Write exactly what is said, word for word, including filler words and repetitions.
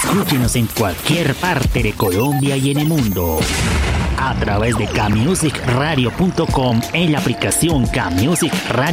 Escúchenos en cualquier parte de Colombia y en el mundo a través de K Music Radio punto com en la aplicación K Music Radio.